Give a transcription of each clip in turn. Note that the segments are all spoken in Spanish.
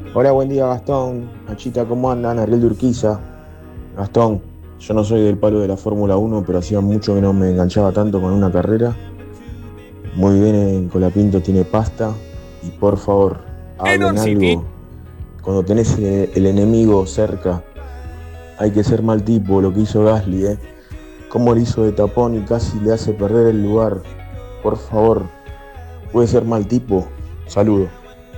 Hola, buen día Gastón, Nachita, ¿cómo andan? Ariel de Urquiza. Gastón, yo no soy del palo de la Fórmula 1, pero hacía mucho que no me enganchaba tanto con una carrera. Muy bien, Colapinto tiene pasta. Y por favor, En On hablen City. algo. Cuando tenés el enemigo cerca, hay que ser mal tipo, lo que hizo Gasly, ¿eh? Cómo le hizo de tapón y casi le hace perder el lugar. Por favor, puede ser mal tipo. Saludo.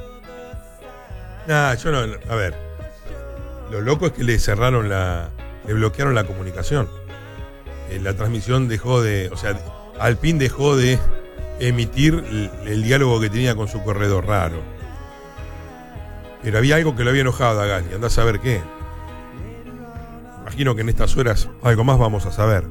Nah, yo no. A ver, lo loco es que le bloquearon la comunicación. La transmisión dejó de. O sea, Alpine dejó de emitir el diálogo que tenía con su corredor, raro. Pero había algo que lo había enojado a Gasly, andá a saber qué. Imagino que en estas horas algo más vamos a saber.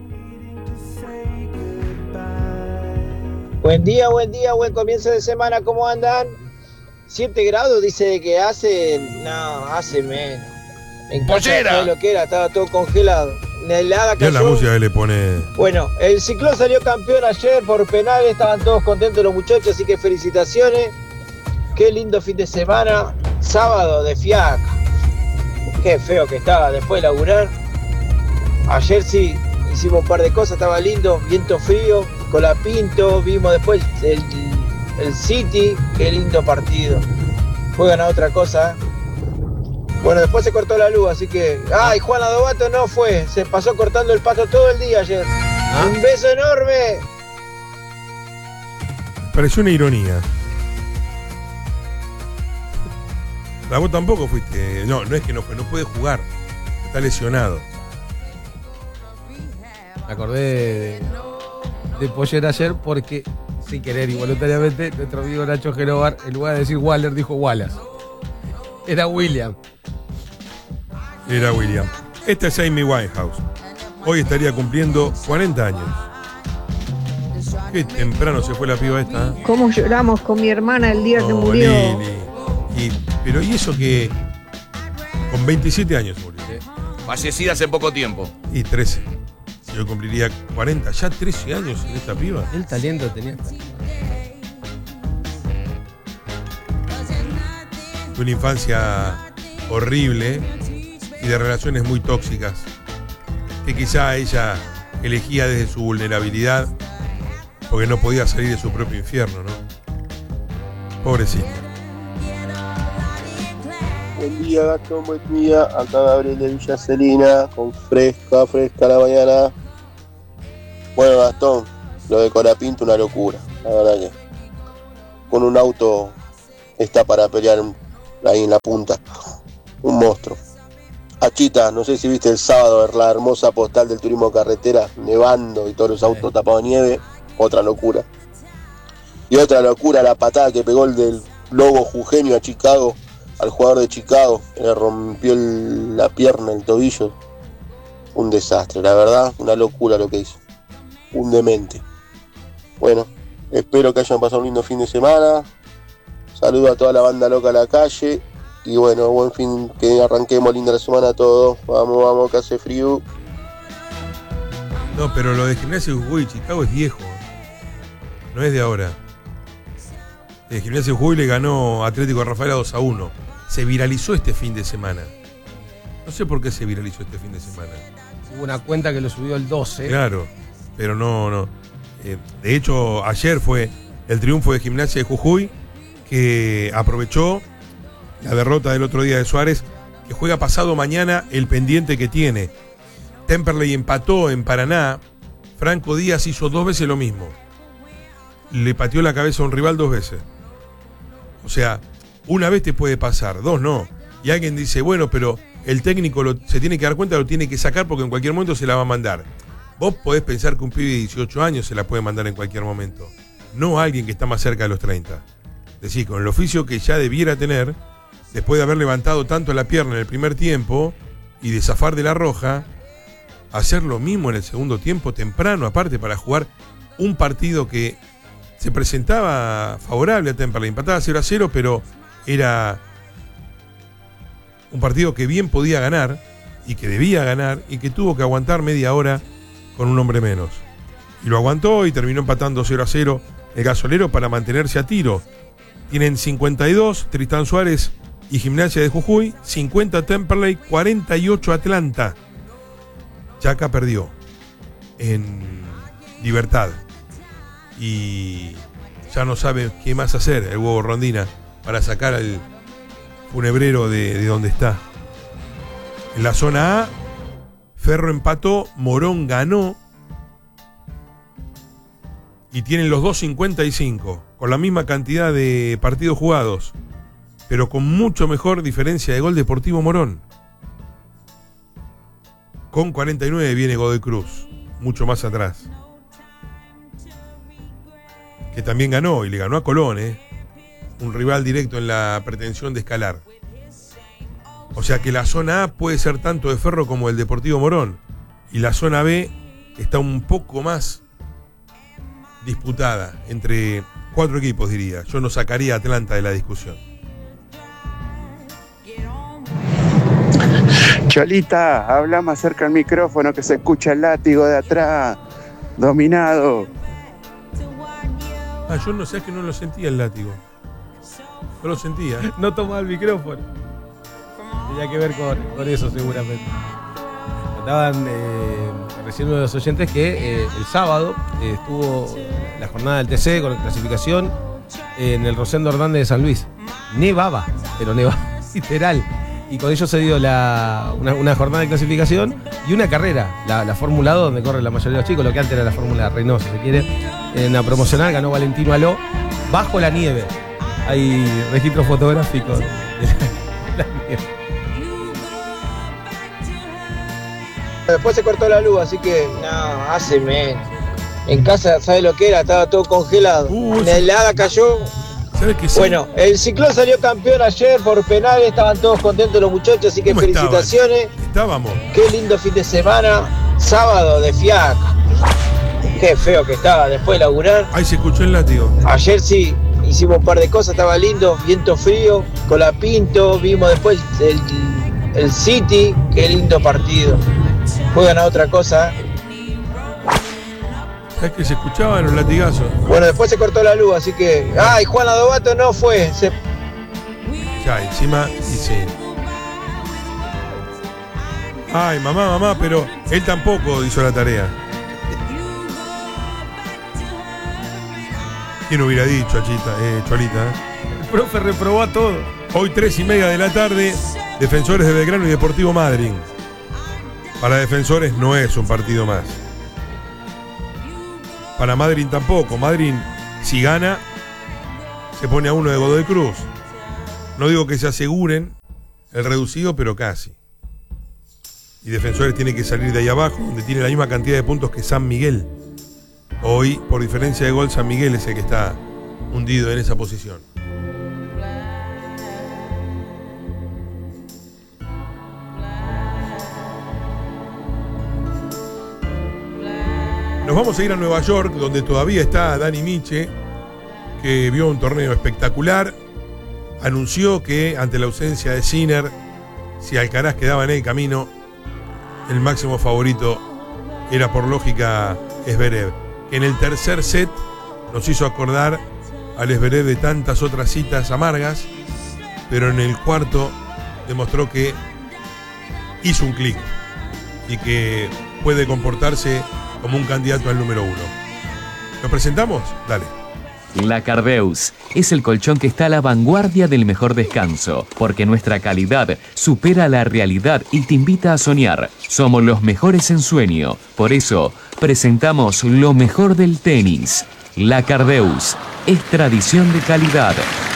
Buen día, buen comienzo de semana, ¿cómo andan? 7 grados dice que hace, no, hace menos. En casa ¡Pollera! no sé lo que era, estaba todo congelado. Una helada Ya la cayó. música que le pone. Bueno, el Ciclón salió campeón ayer por penales, estaban todos contentos los muchachos, así que felicitaciones. Qué lindo fin de semana, sábado de fiaca. Qué feo que estaba después de laburar. Ayer sí, hicimos un par de cosas, estaba lindo, viento frío, Colapinto, vimos después el City, qué lindo partido. Juegan a otra cosa. Bueno, después se cortó la luz, así que... ¡Ay, Juan Adobato no fue! Se pasó cortando el pasto todo el día ayer. ¡Un beso enorme! Pareció una ironía. La vos tampoco fuiste. No, no es que no fue, no puede jugar. Está lesionado. Me acordé de Pollera ayer porque, sin querer, involuntariamente, nuestro amigo Nacho Genovar, en lugar de decir Waller, dijo Wallace. Era William. Era William. Esta es Amy Winehouse. Hoy estaría cumpliendo 40 años. Qué temprano se fue la piba esta, ¿eh? ¿Cómo lloramos con mi hermana el día que No, murió? Lili. Pero ¿y eso que con 27 años murió? Fallecida hace poco tiempo. Y 13. Yo cumpliría 40. Ya 13 años en esta piba. El talento tenía. De una infancia horrible y de relaciones muy tóxicas que quizá ella elegía desde su vulnerabilidad porque no podía salir de su propio infierno, ¿no? Pobrecita. Buen día, Gastón, buen día. Acá Gabriel de Villa Celina, con fresca la mañana. Bueno, Gastón, lo de Colapinto una locura, la verdad que con un auto está para pelear ahí en la punta. Un monstruo. Achita, no sé si viste el sábado la hermosa postal del turismo carretera, nevando y todos los autos tapados de nieve. Otra locura. Y otra locura, la patada que pegó el del Lobo Jujeño a Chicago, al jugador de Chicago, que le rompió la pierna, el tobillo. Un desastre, la verdad, una locura lo que hizo. Un demente. Bueno, espero que hayan pasado un lindo fin de semana. Saludo a toda la banda loca a la calle. Y bueno, buen fin, que arranquemos linda la semana a todos. Vamos, que hace frío. No, pero lo de Gimnasia de Jujuy y Chicago es viejo. No es de ahora. El Gimnasia de Jujuy le ganó Atlético de Rafaela 2-1. Se viralizó este fin de semana. No sé por qué se viralizó este fin de semana. Hubo una cuenta que lo subió el 12. Claro, pero no. De hecho, ayer fue el triunfo de Gimnasia de Jujuy, que aprovechó la derrota del otro día de Suárez, que juega pasado mañana el pendiente que tiene. Temperley empató en Paraná. Franco Díaz hizo 2 veces lo mismo. Le pateó la cabeza a un rival 2 veces. O sea, una vez te puede pasar, 2 no. Y alguien dice, bueno, pero el técnico se tiene que dar cuenta, lo tiene que sacar porque en cualquier momento se la va a mandar. Vos podés pensar que un pibe de 18 años se la puede mandar en cualquier momento. No alguien que está más cerca de los 30. Es decir, con el oficio que ya debiera tener, después de haber levantado tanto la pierna en el primer tiempo y de zafar de la roja, hacer lo mismo en el segundo tiempo, temprano, aparte, para jugar un partido que se presentaba favorable a Temperley. Empataba 0-0, pero era un partido que bien podía ganar y que debía ganar y que tuvo que aguantar media hora con un hombre menos. Y lo aguantó y terminó empatando 0-0 el Gasolero para mantenerse a tiro. Tienen 52, Tristán Suárez y Gimnasia de Jujuy, 50 Temperley, 48 Atlanta. Chaca perdió en Libertad y ya no sabe qué más hacer el Huevo Rondina para sacar al funebrero de donde está. En la zona A, Ferro empató, Morón ganó y tienen los dos 55, con la misma cantidad de partidos jugados, pero con mucho mejor diferencia de gol Deportivo Morón. Con 49 viene Godoy Cruz, mucho más atrás. Que también ganó, y le ganó a Colón, un rival directo en la pretensión de escalar. O sea que la zona A puede ser tanto de Ferro como el Deportivo Morón. Y la zona B está un poco más disputada entre 4 equipos, diría. Yo no sacaría a Atlanta de la discusión. Cholita, habla más cerca al micrófono que se escucha el látigo de atrás. Dominado. Yo no sé, que no lo sentía el látigo. No lo sentía. No tomaba el micrófono. Tenía que ver con eso seguramente. Contaban recién uno de los oyentes que el sábado estuvo la jornada del TC con clasificación en el Rosendo Hernández de San Luis. Nevaba, pero nevaba literal. Y con ello se dio una jornada de clasificación y una carrera, la Fórmula 2, donde corren la mayoría de los chicos, lo que antes era la Fórmula Reynosa, si se quiere. En la promocional ganó Valentino Aló bajo la nieve. Hay registros fotográficos de la nieve. Después se cortó la luz, así que no, hace menos. En casa, ¿sabes lo que era? Estaba todo congelado. Una helada cayó. ¿Sabes qué? Sí. Bueno, el Ciclón salió campeón ayer por penales, estaban todos contentos los muchachos, así que felicitaciones. Estábamos. Qué lindo fin de semana, sábado de fiaca. Qué feo que estaba después de laburar. Ahí se escuchó el látigo. Ayer sí, hicimos un par de cosas, estaba lindo, viento frío, Colapinto, vimos después el City, qué lindo partido. Juegan a otra cosa. ¿Sabes que se escuchaban los latigazos? Bueno, después se cortó la luz, así que... ¡Ay, Juan Adobato no fue! Ya, encima dice... Ay, mamá, pero él tampoco hizo la tarea. ¿Quién hubiera dicho, Cholita? El profe reprobó a todo. Hoy 3:30 de la tarde, Defensores de Belgrano y Deportivo Madryn. Para Defensores no es un partido más. Para Madryn tampoco. Madryn, si gana, se pone a 1 de Godoy Cruz. No digo que se aseguren el reducido, pero casi. Y Defensores tiene que salir de ahí abajo, donde tiene la misma cantidad de puntos que San Miguel. Hoy, por diferencia de gol, San Miguel es el que está hundido en esa posición. Nos vamos a ir a Nueva York, donde todavía está Dani Miche, que vio un torneo espectacular. Anunció que ante la ausencia de Sinner, si Alcaraz quedaba en el camino, el máximo favorito era por lógica Zverev. En el tercer set nos hizo acordar al Zverev de tantas otras citas amargas, pero en el cuarto demostró que hizo un clic y que puede comportarse como un candidato al número 1. ¿Lo presentamos? Dale. La Cardeus es el colchón que está a la vanguardia del mejor descanso, porque nuestra calidad supera la realidad y te invita a soñar. Somos los mejores en sueño, por eso presentamos lo mejor del tenis. La Cardeus es tradición de calidad.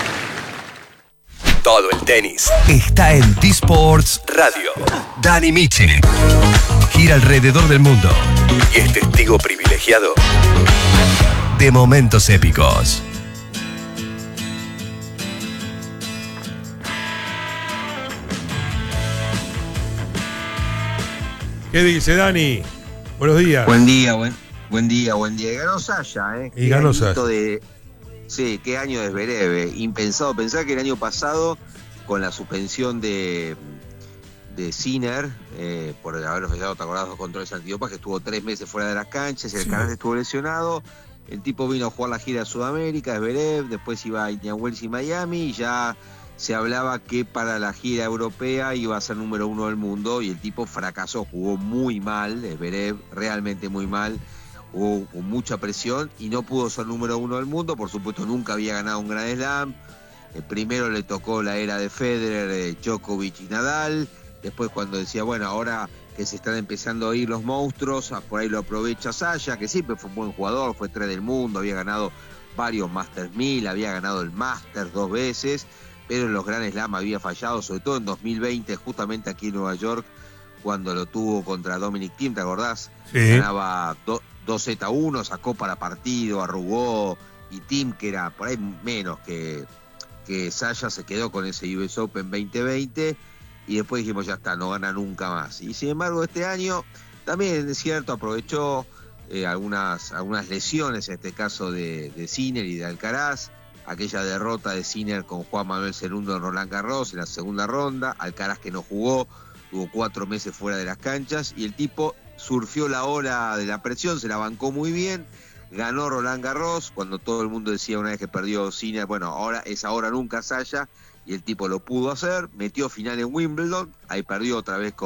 Todo el tenis está en T-Sports Radio. Dani Miche gira alrededor del mundo y es testigo privilegiado de momentos épicos. ¿Qué dice Dani? Buenos días. Buen día. Y ganó Sasha, Y ganó Sasha. Sí, qué año de Zverev. Impensado. Pensar que el año pasado, con la suspensión de Sinner, por haber fallado, ¿te acordás? Los controles antidopaje, que estuvo 3 meses fuera de las canchas, y el canal estuvo lesionado. El tipo vino a jugar la gira de Sudamérica, Zverev, después iba a Indian Wells y Miami, y ya se hablaba que para la gira europea iba a ser número 1 del mundo y el tipo fracasó, jugó muy mal, Zverev, realmente muy mal, jugó con mucha presión y no pudo ser número 1 del mundo. Por supuesto nunca había ganado un Grand Slam. Primero le tocó la era de Federer, Djokovic y Nadal. Después cuando decía, bueno, ahora que se están empezando a ir los monstruos, por ahí lo aprovecha Sasha, que siempre fue un buen jugador, fue 3 del mundo, había ganado varios Masters 1000, había ganado el Masters 2 veces, pero en los Grand Slam había fallado, sobre todo en 2020, justamente aquí en Nueva York, cuando lo tuvo contra Dominic Thiem, ¿te acordás? Sí. Ganaba 2-1, sacó para partido, arrugó, y Thiem, que era por ahí menos que Sasha, se quedó con ese US Open 2020, y después dijimos, ya está, no gana nunca más. Y sin embargo, este año también, es cierto, aprovechó algunas lesiones, en este caso de Sinner y de Alcaraz, aquella derrota de Sinner con Juan Manuel Cerúndolo en Roland Garros en la segunda ronda, Alcaraz que no jugó, tuvo 4 meses fuera de las canchas, y el tipo surfió la ola de la presión, se la bancó muy bien, ganó Roland Garros, cuando todo el mundo decía una vez que perdió Sinner, bueno, ahora es ahora nunca Sasha, y el tipo lo pudo hacer, metió final en Wimbledon, ahí perdió otra vez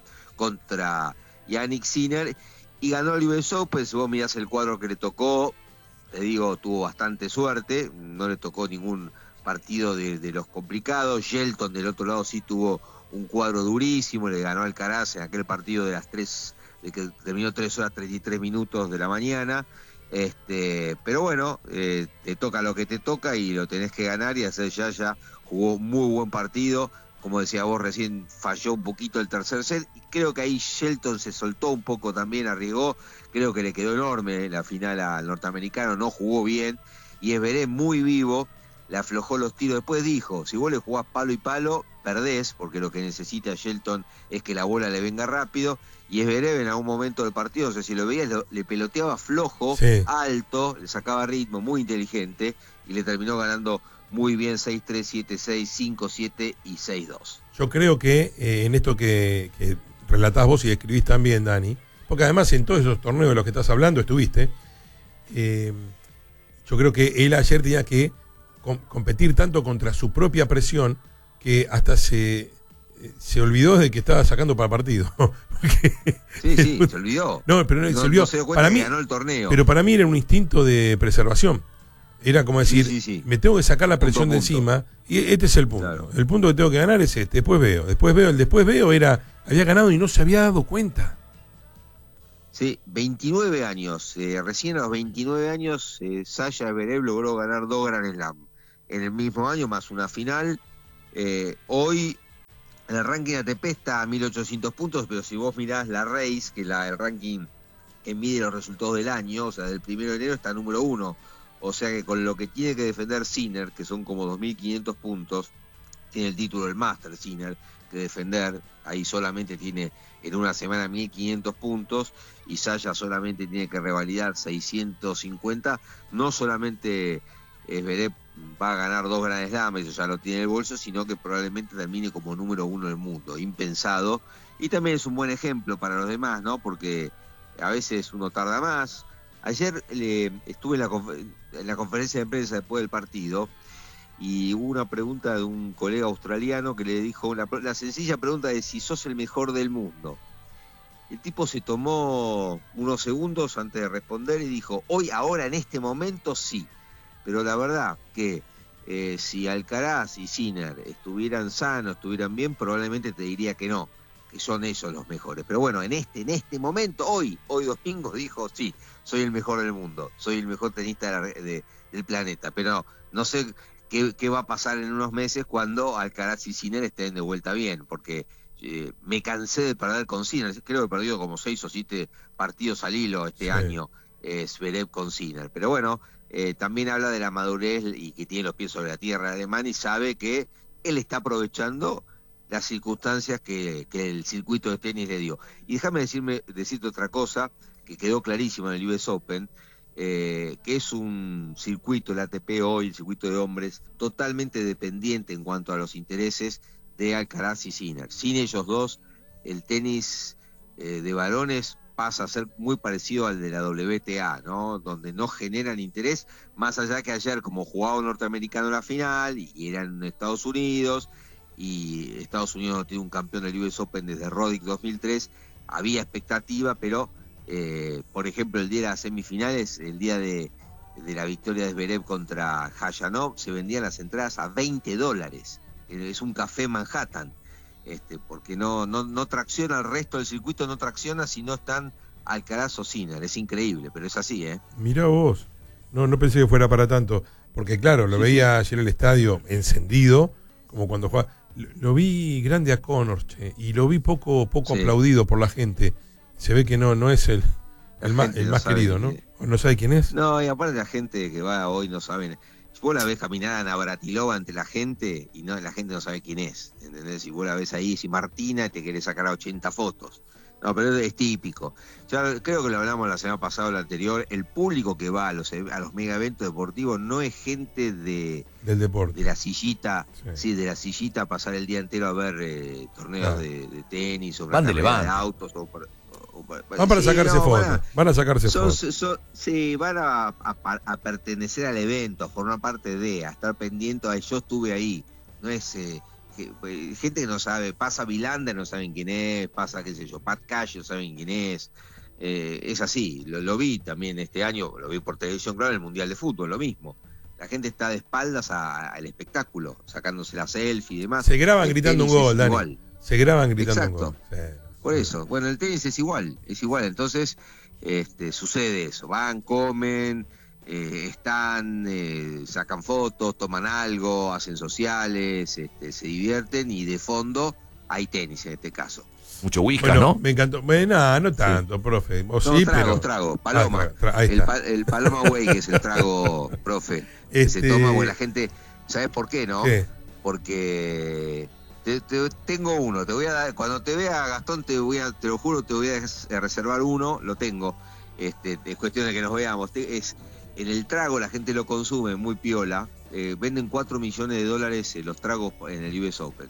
contra Yannick Sinner, y ganó el US Open. Si vos mirás el cuadro que le tocó, te digo, tuvo bastante suerte, no le tocó ningún partido de los complicados. Shelton del otro lado sí tuvo un cuadro durísimo, le ganó al Alcaraz en aquel partido de que terminó 3 horas 33 minutos de la mañana. Pero bueno, te toca lo que te toca y lo tenés que ganar, y hacer ya jugó muy buen partido. Como decía vos recién, falló un poquito el tercer set, y creo que ahí Shelton se soltó un poco también, arriesgó, creo que le quedó enorme la final al norteamericano, no jugó bien, y Zverev muy vivo, le aflojó los tiros. Después dijo, si vos le jugás palo y palo, perdés, porque lo que necesita Shelton es que la bola le venga rápido, y Zverev en algún momento del partido, no sé si lo veías, le peloteaba flojo, sí, alto, le sacaba ritmo, muy inteligente, y le terminó ganando muy bien 6-3, 7-6, 5-7 y 6-2. Yo creo que en esto que relatás vos y escribís también, Dani, porque además en todos esos torneos de los que estás hablando estuviste, yo creo que él ayer tenía que competir tanto contra su propia presión que hasta se olvidó de que estaba sacando para partido. Sí, se olvidó. No, pero se olvidó. No se dio cuenta para que mí, ganó el torneo. Pero para mí era un instinto de preservación. Era como decir, sí. Me tengo que sacar la presión de encima, y este es el punto. Claro. El punto que tengo que ganar es este. Después veo, había ganado y no se había dado cuenta. Sí, 29 años. Recién a los 29 años, Sasha Zverev logró ganar 2 Grand Slam en el mismo año, más una final. Hoy el ranking ATP está a 1800 puntos, pero si vos mirás la Race, que es el ranking que mide los resultados del año, o sea, del 1 de enero está número 1. O sea que con lo que tiene que defender Sinner, que son como 2.500 puntos, tiene el título del Master Sinner que defender. Ahí solamente tiene en una semana 1.500 puntos, y Sasha solamente tiene que revalidar 650. No solamente Zverev va a ganar 2 Grand Slam, eso ya lo tiene en el bolso, sino que probablemente termine como número 1 del mundo, impensado. Y también es un buen ejemplo para los demás, ¿no? Porque a veces uno tarda más. Ayer estuve en la conferencia de prensa después del partido, y hubo una pregunta de un colega australiano que le dijo la sencilla pregunta de si sos el mejor del mundo. El tipo se tomó unos segundos antes de responder y dijo, ahora en este momento sí, pero la verdad que si Alcaraz y Sinner estuvieran sanos, estuvieran bien, probablemente te diría que no, que son esos los mejores. Pero bueno, en este momento, hoy domingo, dijo, sí, soy el mejor del mundo, soy el mejor tenista del planeta, pero no sé qué va a pasar en unos meses cuando Alcaraz y Sinner estén de vuelta bien, porque me cansé de perder con Sinner. Creo que he perdido como 6 o 7 partidos al hilo este año, Zverev con Sinner. Pero bueno, también habla de la madurez y que tiene los pies sobre la tierra alemán, y sabe que él está aprovechando las circunstancias que el circuito de tenis le dio. Y déjame decirte otra cosa que quedó clarísimo en el US Open, que es un circuito, el ATP hoy, el circuito de hombres, totalmente dependiente en cuanto a los intereses de Alcaraz y Sinner. Sin ellos dos, el tenis de varones pasa a ser muy parecido al de la WTA, ¿no? Donde no generan interés, más allá que ayer, como jugaba un norteamericano en la final, y eran en Estados Unidos, y Estados Unidos no tiene un campeón del US Open desde Roddick 2003, había expectativa, pero, por ejemplo, el día de las semifinales, el día de la victoria de Zverev contra Khachanov, se vendían las entradas a $20. Es un café en Manhattan. Porque no tracciona el resto del circuito, no tracciona si no están Alcaraz o Sinner. Es increíble, pero es así, ¿eh? Mirá vos, no pensé que fuera para tanto, porque claro, lo veía ayer el estadio encendido, como cuando jugaba. Lo vi grande a Connors, y lo vi poco aplaudido por la gente. Se ve que no es el más querido, ¿no? ¿No sabe quién es? No, y aparte la gente que va hoy no saben. Vos la ves caminar a Navratilova ante la gente y la gente no sabe quién es, ¿entendés? Si vos la ves ahí, si Martina te querés sacar a 80 fotos. No, pero es típico. Ya creo que lo hablamos la semana pasada o la anterior, el público que va a los mega eventos deportivos no es gente del deporte, de la sillita, de la sillita a pasar el día entero a ver torneos de tenis o van de autos van para sacarse fotos. Van a sacarse fotos. Sí, van a pertenecer al evento, a formar parte a estar pendiente. Yo estuve ahí. No es gente que no sabe. Pasa Vilander, no saben quién es. Pasa, qué sé yo, Pat Cash, no saben quién es. Es así. Lo vi también este año. Lo vi por televisión, claro, en el Mundial de Fútbol, lo mismo. La gente está de espaldas al espectáculo, sacándose la selfie y demás. Se graban gritando un gol, Dani. Igual. Se graban gritando Exacto. un gol. Sí. Por eso, bueno, el tenis es igual, entonces sucede eso, van, comen, están, sacan fotos, toman algo, hacen sociales, se divierten y de fondo hay tenis en este caso. Mucho whisky, ¿no? Me encantó, no tanto, profe. O no, sí, trago, Paloma, el Paloma Way, que es el trago, profe, que se toma, bueno, la gente, ¿sabes por qué, no? ¿Qué? Porque... tengo uno, te voy a dar, cuando te vea, Gastón, te lo juro, te voy a reservar uno, lo tengo, es cuestión de que nos veamos. En el trago la gente lo consume muy piola, venden $4 millones los tragos en el US Open.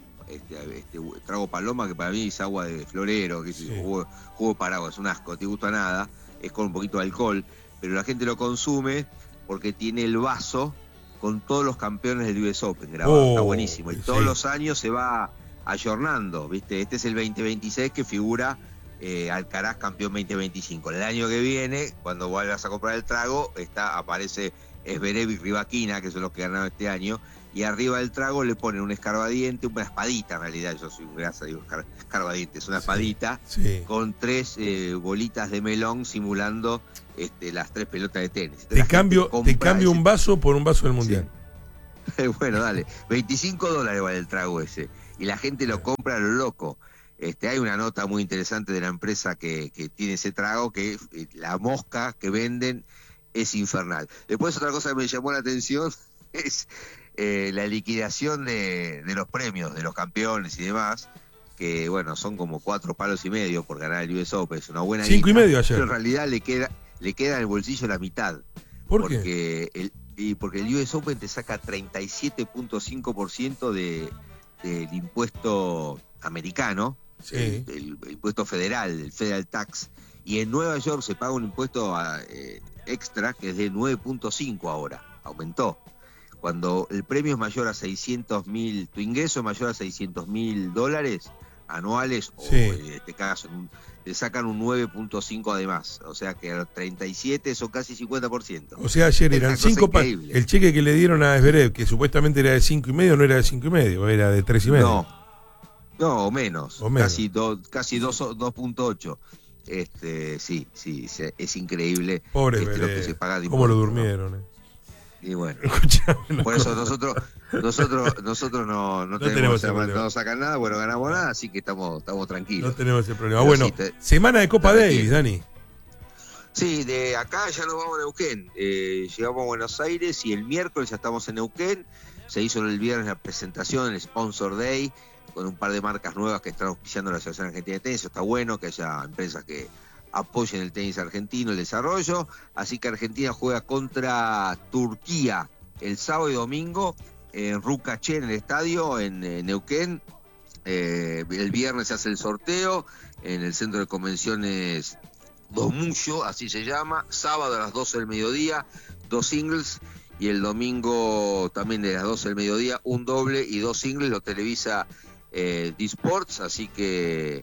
Trago Paloma, que para mí es agua de florero, que es jugo paraguas, es un asco, te gusta nada, es con un poquito de alcohol, pero la gente lo consume porque tiene el vaso con todos los campeones del US Open grabado, está buenísimo, y todos los años se va ayornando, ¿viste? Este es el 2026 que figura Alcaraz campeón 2025. El año que viene, cuando vuelvas a comprar el trago, aparece Zverev y Rybakina, que son los que ganaron este año, y arriba del trago le ponen un escarbadiente, una espadita en realidad, yo soy un grasa, digo escarbadiente, es una espadita con 3 bolitas de melón simulando las 3 pelotas de tenis. Te cambio un vaso por un vaso del Mundial. Sí. Bueno, dale, $25 vale el trago ese, y la gente lo compra a lo loco. Hay una nota muy interesante de la empresa que tiene ese trago, que la mosca que venden es infernal. Después otra cosa que me llamó la atención es la liquidación de los premios, de los campeones y demás, que bueno, son como 4 palos y medio por ganar el US Open, es una buena 5 y medio ayer. Pero en realidad le queda en el bolsillo la mitad. ¿Por qué? Porque el US Open te saca 37.5% del impuesto americano, el impuesto federal, el federal tax, y en Nueva York se paga un impuesto extra que es de 9.5 ahora, aumentó. Cuando el premio es mayor a 600.000, tu ingreso es mayor a $600.000 anuales, o en este caso te sacan un 9.5 además, o sea que a los 37 son casi 50%. O sea, ayer eran 5 el cheque que le dieron a Zverev, que supuestamente era de 5,5, no era de 5,5, era de 3,5. No, o menos. Casi 2.8. Sí, es increíble. Pobre lo que se paga de ¿cómo impuesto, lo durmieron? Y bueno, por eso nosotros no sacan nada, bueno, ganamos nada, así que estamos tranquilos. No tenemos ese problema. Pero bueno, semana de Copa Davis, Dani. Sí, de acá ya nos vamos a Neuquén. Llegamos a Buenos Aires y el miércoles ya estamos en Neuquén. Se hizo el viernes la presentación, el Sponsor Day, con un par de marcas nuevas que están auspiciando la Asociación Argentina de Tenis. Eso está bueno, que haya empresas que apoyen el tenis argentino, el desarrollo. Así que Argentina juega contra Turquía el sábado y domingo en Rucaché, en el estadio, en Neuquén. El viernes se hace el sorteo en el Centro de Convenciones Domullo, así se llama, sábado a las 12 del mediodía, 2 singles, y el domingo también de las 12 del mediodía, un doble y 2 singles, lo televisa D-Sports, así que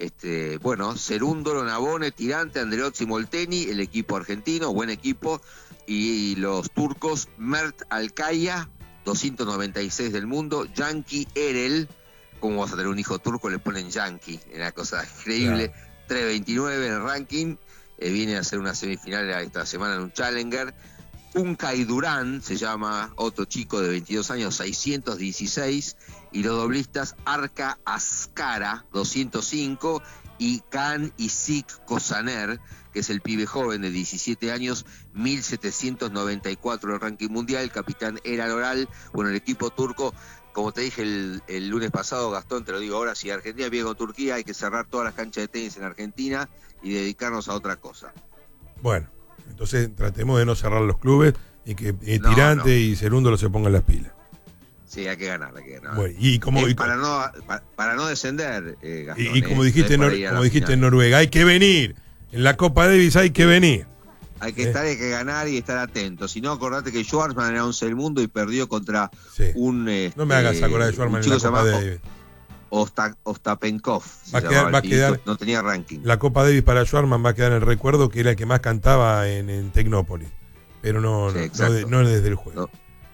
Cerúndolo, Navone, Tirante, Andreozzi, Molteni, el equipo argentino, buen equipo, y los turcos Mert Alkaya, 296 del mundo, Yankee Erel, como vas a tener un hijo turco, le ponen Yankee, una cosa increíble, claro. 329 en el ranking, viene a hacer una semifinal esta semana en un Challenger. Uncay Durán, se llama otro chico de 22 años, 616, y los doblistas Arca Ascara, 205, y Khan Isik Kosaner, que es el pibe joven de 17 años, 1794 el ranking mundial, el capitán Eral Oral. Bueno, el equipo turco, como te dije el lunes pasado, Gastón, te lo digo ahora, si Argentina pierde con Turquía, hay que cerrar todas las canchas de tenis en Argentina y dedicarnos a otra cosa. Bueno, entonces tratemos de no cerrar los clubes y que Tirante y Cerúndolo se pongan las pilas. Sí, hay que ganar. Bueno, para no descender, Gastón, y como dijiste en Noruega, hay que venir. En la Copa Davis hay que venir. Hay que estar, hay que ganar y estar atentos. Si no, acordate que Schwartzman era 11 del mundo y perdió contra un... no me hagas acordar de Schwartzman en la Copa Davis. Ostapenkov. Va a quedar, no tenía ranking. La Copa Davis para Schwartzman va a quedar en el recuerdo que era el que más cantaba en Tecnópolis. Pero no desde el juego.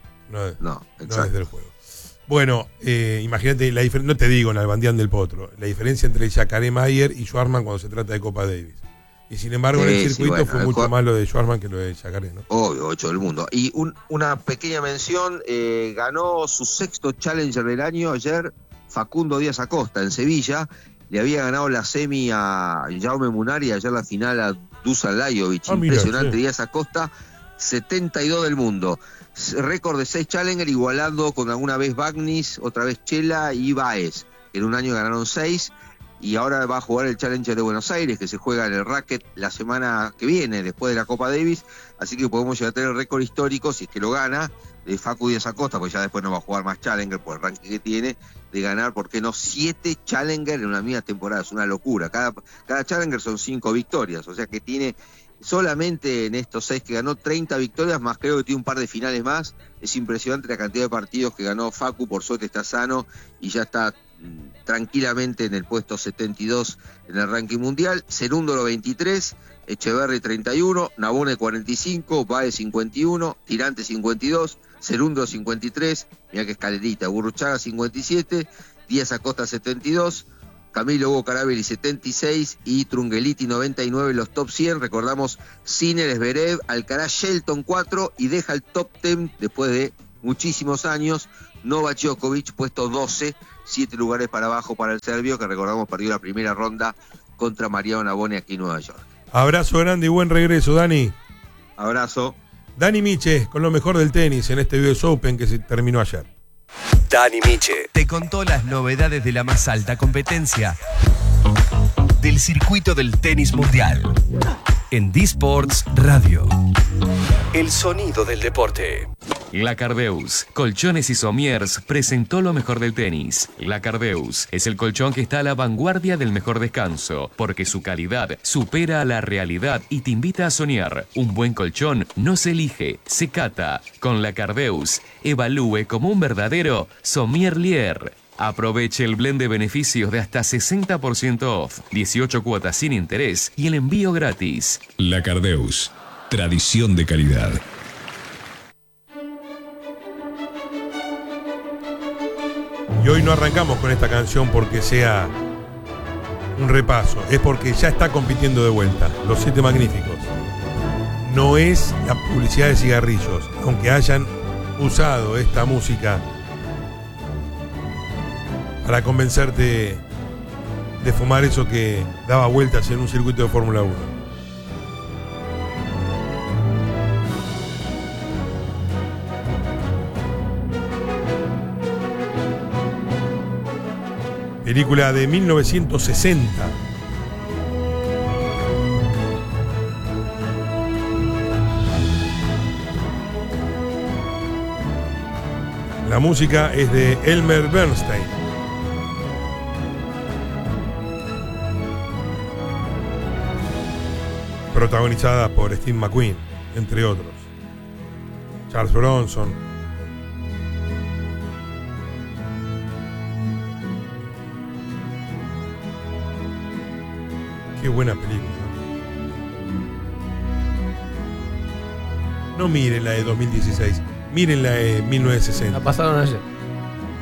No desde el juego. Bueno, imagínate la diferencia, no te digo en Albandián del Potro, la diferencia entre Jacare Mayer y Schwartzman cuando se trata de Copa Davis. Y sin embargo en el circuito fue mucho más lo de Schwartzman que lo de Jacare, ¿no? Obvio, 8 del mundo. Y una pequeña mención, ganó su 6º Challenger del año ayer Facundo Díaz Acosta en Sevilla. Le había ganado la semi a Jaume Munar y ayer la final a Dusan Lajovic. Impresionante, Díaz Acosta, 72 del mundo. Récord de 6 Challenger, igualando con alguna vez Bagnis, otra vez Chela y Baez. En un año ganaron 6 y ahora va a jugar el Challenger de Buenos Aires, que se juega en el Racket la semana que viene, después de la Copa Davis. Así que podemos llegar a tener el récord histórico, si es que lo gana, de Facu Díaz Acosta, pues ya después no va a jugar más Challenger por el ranking que tiene, de ganar, ¿por qué no? 7 Challenger en una misma temporada. Es una locura. Cada Challenger son 5 victorias, o sea que tiene solamente en estos 6 que ganó 30 victorias, más creo que tiene un par de finales más. Es impresionante la cantidad de partidos que ganó Facu, por suerte está sano y ya está tranquilamente en el puesto 72 en el ranking mundial. Cerúndolo 23, Echeverri 31, Navone 45, Baez 51, Tirante 52, Cerúndolo 53, mira que escalerita, Burruchaga 57, Díaz Acosta 72, Camilo Hugo Carabelli 76 y Trungeliti 99 en los top 100. Recordamos Sinner, Zverev, Alcaraz, Shelton 4 y deja el top 10 después de muchísimos años Novak Djokovic, puesto 12, 7 lugares para abajo para el serbio, que recordamos perdió la primera ronda contra Mariano Navone aquí en Nueva York. Abrazo grande y buen regreso, Dani. Abrazo. Dani Miche con lo mejor del tenis en este US Open que se terminó ayer. Dani Miche te contó las novedades de la más alta competencia del circuito del tenis mundial en D-Sports Radio. El sonido del deporte. La Cardeus, Colchones y Somiers, presentó lo mejor del tenis. La Cardeus es el colchón que está a la vanguardia del mejor descanso, porque su calidad supera a la realidad y te invita a soñar. Un buen colchón no se elige, se cata. Con La Cardeus, evalúe como un verdadero sommelier. Aproveche el blend de beneficios de hasta 60% off, 18 cuotas sin interés y el envío gratis. La Cardeus, tradición de calidad. Y hoy no arrancamos con esta canción porque sea un repaso, es porque ya está compitiendo de vuelta, Los 7 Magníficos. No es la publicidad de cigarrillos, aunque hayan usado esta música para convencerte de fumar eso que daba vueltas en un circuito de Fórmula 1. Película de 1960. La música es de Elmer Bernstein. protagonizada por Steve McQueen, entre otros. Charles Bronson. Qué buena película. No miren la de 2016, miren la de 1960. La pasaron ayer.